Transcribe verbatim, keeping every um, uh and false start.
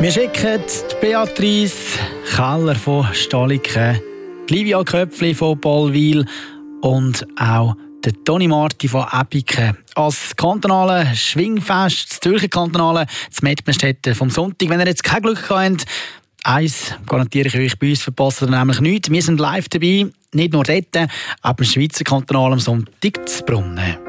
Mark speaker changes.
Speaker 1: Wir schicken die Beatrice Keller von Staliken, die Livia Köpfli von Ballwil und auch der Toni Marti von Epiken. Als kantonale Schwingfest, das Zürcher Kantonale, das Mettmerstetten vom Sonntag. Wenn ihr jetzt kein Glück habt, eins garantiere ich euch, bei uns verpasst ihr nämlich nichts. Wir sind live dabei, nicht nur dort, aber im Schweizer Kantonal am Sonntag zu Brunnen.